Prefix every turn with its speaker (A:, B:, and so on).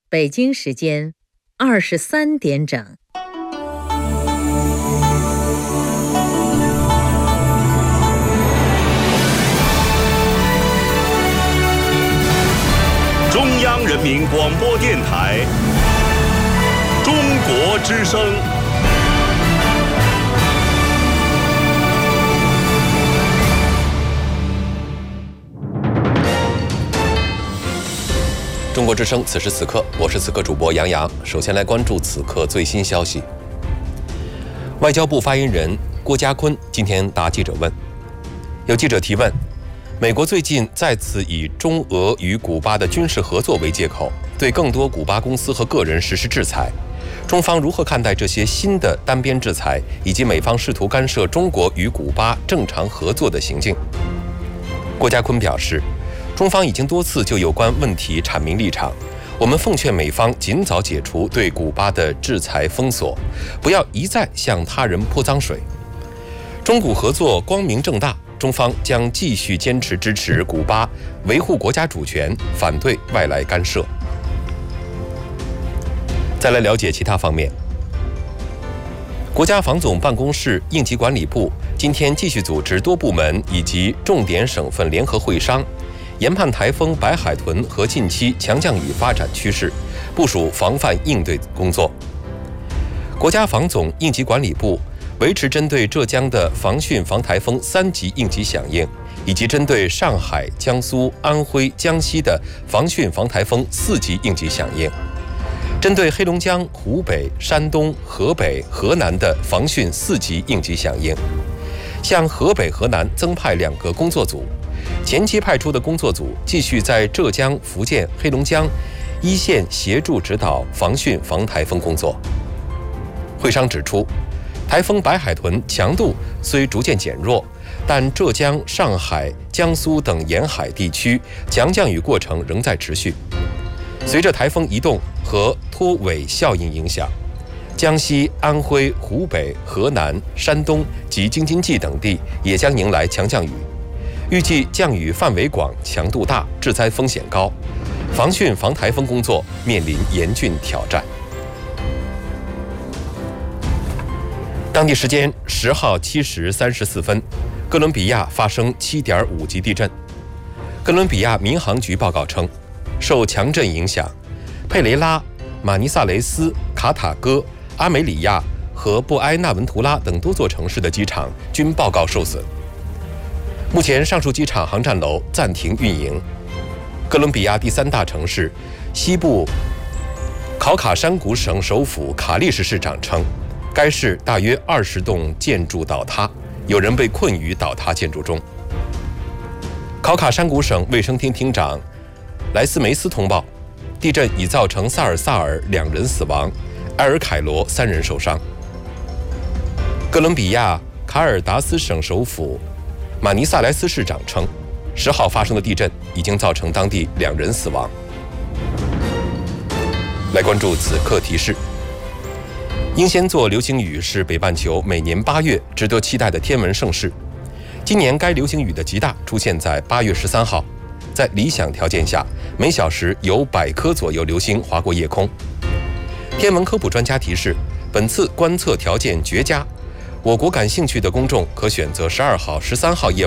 A: 北京时间23点整。
B: 中央人民广播电台中国之声。
C: 中国之声，此时此刻，我是此刻主播杨洋。首先来关注此刻最新消息。外交部发言人郭家坤今天答记者问，有记者提问，美国最近再次以中俄与古巴的军事合作为借口，对更多古巴公司和个人实施制裁。中方如何看待这些新的单边制裁，以及美方试图干涉中国与古巴正常合作的行径？郭家坤表示，中方已经多次就有关问题阐明立场，我们奉劝美方尽早解除对古巴的制裁封锁，不要一再向他人泼脏水。中古合作光明正大，中方将继续坚持支持古巴维护国家主权，反对外来干涉。再来了解其他方面。国家防总办公室应急管理部今天继续组织多部门以及重点省份联合会商，研判台风白海豚和近期强降雨发展趋势，部署防范应对工作。国家防总应急管理部维持针对浙江的防汛防台风3级应急响应，以及针对上海、江苏、安徽、江西的防汛防台风4级应急响应，针对黑龙江、湖北、山东、河北、河南的防汛4级应急响应，向河北、河南增派2个工作组。前期派出的工作组继续在浙江、福建、黑龙江一线协助指导防汛防台风工作。会商指出，台风白海豚强度虽逐渐减弱，但浙江、上海、江苏等沿海地区强降雨过程仍在持续。随着台风移动和拖尾效应影响，江西、安徽、湖北、河南、山东及京津冀等地也将迎来强降雨。预计降雨范围广、强度大，致灾风险高，防汛防台风工作面临严峻挑战。当地时间10号7时34分，哥伦比亚发生7.5级地震。哥伦比亚民航局报告称，受强震影响，佩雷拉、马尼萨雷斯、卡塔戈、阿梅里亚和布埃纳文图拉等多座城市的机场均报告受损。目前上述机场航站楼暂停运营。哥伦比亚第3大城市西部考卡山谷省首府卡利什市长称，该市大约20栋建筑倒塌，有人被困于倒塌建筑中。考卡山谷省卫生厅厅长莱斯梅斯通报，地震已造成萨尔萨尔2人死亡，埃尔凯罗3人受伤。哥伦比亚卡尔达斯省首府马尼萨莱斯市长称，10号发生的地震已经造成当地2人死亡。来关注此刻提示。英仙座流星雨是北半球每年8月值得期待的天文盛事。今年该流星雨的极大出现在8月13号，在理想条件下，每小时有100颗左右流星划过夜空。天文科普专家提示，本次观测条件绝佳，我国感兴趣的公众可选择12号、13号夜